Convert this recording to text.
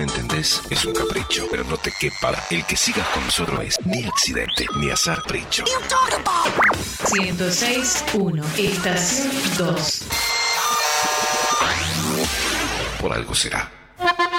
¿entendés? Es un capricho, pero no te quepa. El que sigas con nosotros es ni accidente, ni azar pricho. 106.1, Estación 2. Por algo será.